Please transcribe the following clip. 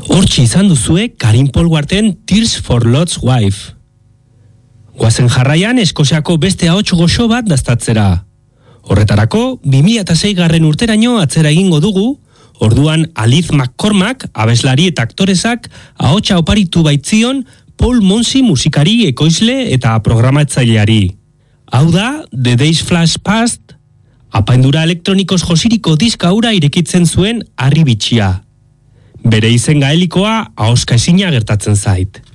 Hortxe izan duzue Karin Polwarten Tears for Lot's Wife. Goazen jarraian Eskoziako beste ahots goxo bat daztatzera. Horretarako, 2006 urteraino atzera egingo dugu, orduan Alice McCormack, abeslari eta aktoresak, ahotsa oparitu baitzion Paul Monsi musikari, ekoizle eta programatzaileari. Hau da, The Days Flash Past, apaindura elektronikos josiriko diska hura irekitzen zuen harri bitxia. Bere izen gaelikoa ahoska ezina gertatzen zait.